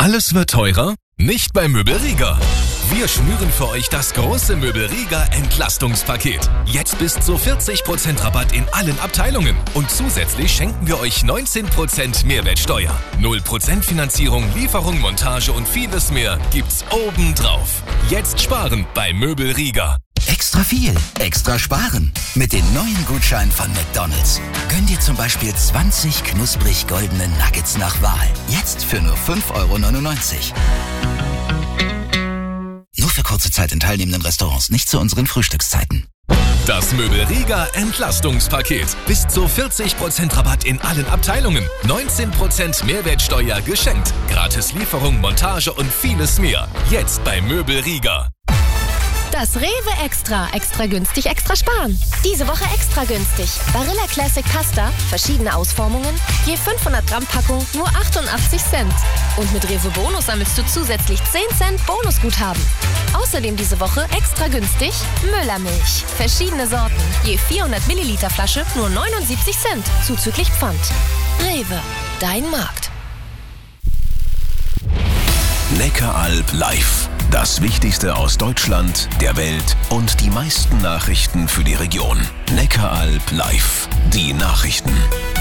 Alles wird teurer? Nicht bei Möbelriga. Wir schnüren für euch das große Möbelriga Entlastungspaket. Jetzt bis zu 40% Rabatt in allen Abteilungen. Und zusätzlich schenken wir euch 19% Mehrwertsteuer. 0% Finanzierung, Lieferung, Montage und vieles mehr gibt's obendrauf. Jetzt sparen bei Möbelriga. Extra viel, extra sparen. Mit den neuen Gutscheinen von McDonald's. Gönn dir zum Beispiel 20 knusprig goldene Nuggets nach Wahl. Jetzt für nur 5,99 €. Nur für kurze Zeit in teilnehmenden Restaurants, nicht zu unseren Frühstückszeiten. Das Möbelriga Entlastungspaket. Bis zu 40% Rabatt in allen Abteilungen. 19% Mehrwertsteuer geschenkt. Gratis Lieferung, Montage und vieles mehr. Jetzt bei Möbelriga. Das Rewe Extra. Extra günstig, extra sparen. Diese Woche extra günstig. Barilla Classic Pasta, verschiedene Ausformungen, je 500 Gramm Packung, nur 88 Cent. Und mit Rewe Bonus sammelst du zusätzlich 10 Cent Bonusguthaben. Außerdem diese Woche extra günstig Müllermilch. Verschiedene Sorten, je 400 Milliliter Flasche, nur 79 Cent, zuzüglich Pfand. Rewe, dein Markt. Neckaralb live. Das Wichtigste aus Deutschland, der Welt und die meisten Nachrichten für die Region. Neckaralb live. Die Nachrichten.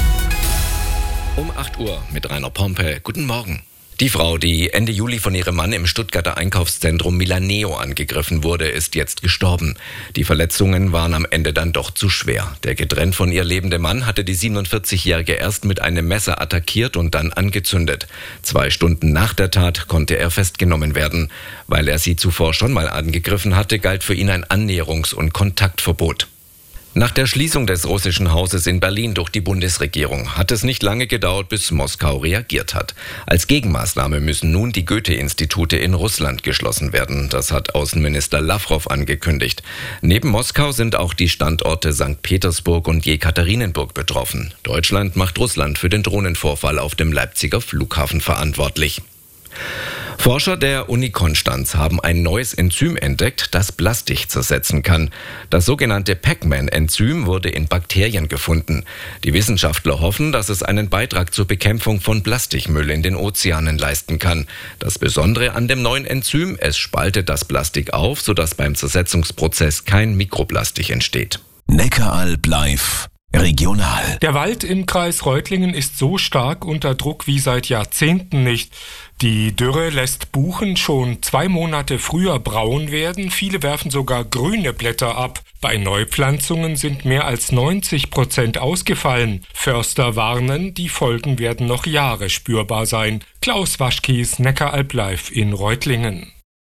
Um 8 Uhr mit Rainer Pompe. Guten Morgen. Die Frau, die Ende Juli von ihrem Mann im Stuttgarter Einkaufszentrum Milaneo angegriffen wurde, ist jetzt gestorben. Die Verletzungen waren am Ende dann doch zu schwer. Der getrennt von ihr lebende Mann hatte die 47-Jährige erst mit einem Messer attackiert und dann angezündet. 2 Stunden nach der Tat konnte er festgenommen werden. Weil er sie zuvor schon mal angegriffen hatte, galt für ihn ein Annäherungs- und Kontaktverbot. Nach der Schließung des russischen Hauses in Berlin durch die Bundesregierung hat es nicht lange gedauert, bis Moskau reagiert hat. Als Gegenmaßnahme müssen nun die Goethe-Institute in Russland geschlossen werden. Das hat Außenminister Lawrow angekündigt. Neben Moskau sind auch die Standorte St. Petersburg und Jekaterinenburg betroffen. Deutschland macht Russland für den Drohnenvorfall auf dem Leipziger Flughafen verantwortlich. Forscher der Uni Konstanz haben ein neues Enzym entdeckt, das Plastik zersetzen kann. Das sogenannte Pac-Man-Enzym wurde in Bakterien gefunden. Die Wissenschaftler hoffen, dass es einen Beitrag zur Bekämpfung von Plastikmüll in den Ozeanen leisten kann. Das Besondere an dem neuen Enzym, es spaltet das Plastik auf, sodass beim Zersetzungsprozess kein Mikroplastik entsteht. Neckaralb live. Regional. Der Wald im Kreis Reutlingen ist so stark unter Druck wie seit Jahrzehnten nicht. Die Dürre lässt Buchen schon 2 Monate früher braun werden. Viele werfen sogar grüne Blätter ab. Bei Neupflanzungen sind mehr als 90% ausgefallen. Förster warnen, die Folgen werden noch Jahre spürbar sein. Klaus Waschkies, Neckaralb live in Reutlingen.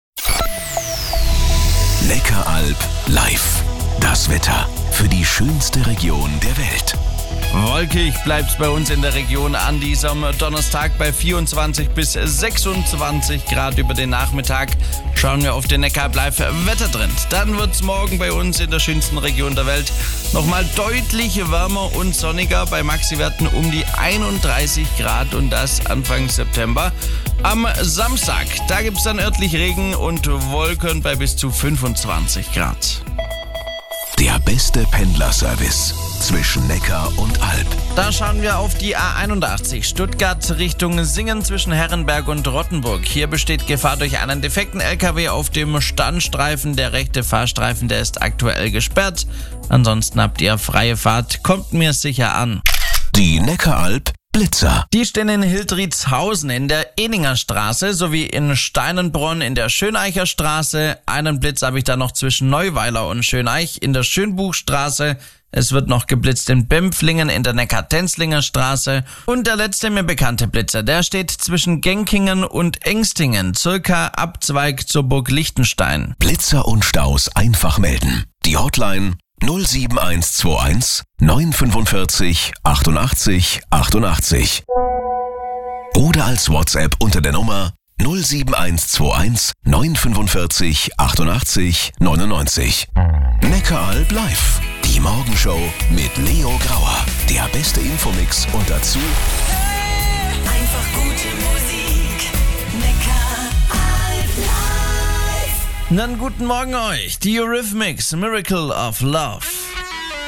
Neckaralb live. Das Wetter für die schönste Region der Welt. Wolkig bleibt's bei uns in der Region an diesem Donnerstag bei 24 bis 26 Grad über den Nachmittag. Schauen wir auf den Neckaralb live Wettertrend. Dann wird's morgen bei uns in der schönsten Region der Welt nochmal deutlich wärmer und sonniger bei Maxiwerten um die 31 Grad und das Anfang September. Am Samstag, da gibt's dann örtlich Regen und Wolken bei bis zu 25 Grad. Der beste Pendlerservice zwischen Neckar und Alb. Da schauen wir auf die A81 Stuttgart Richtung Singen zwischen Herrenberg und Rottenburg. Hier besteht Gefahr durch einen defekten LKW auf dem Standstreifen. Der rechte Fahrstreifen, der ist aktuell gesperrt. Ansonsten habt ihr freie Fahrt. Kommt mir sicher an. Die Neckaralb Blitzer. Die stehen in Hildriedshausen in der Eninger Straße sowie in Steinenbronn in der Schöneicher Straße. Einen Blitz habe ich da noch zwischen Neuweiler und Schöneich in der Schönbuchstraße. Es wird noch geblitzt in Bempflingen in der Neckar-Tenzlinger Straße. Und der letzte mir bekannte Blitzer, der steht zwischen Genkingen und Engstingen, circa Abzweig zur Burg Lichtenstein. Blitzer und Staus einfach melden. Die Hotline 07121 945 88 88. Oder als WhatsApp unter der Nummer 07121 945 88 99. Neckaralb live. Die Morgenshow mit Leo Grauer. Der beste Infomix und dazu einfach gute Musik. Neckaralb live. Dann guten Morgen euch. Die Eurythmics, Miracle of Love.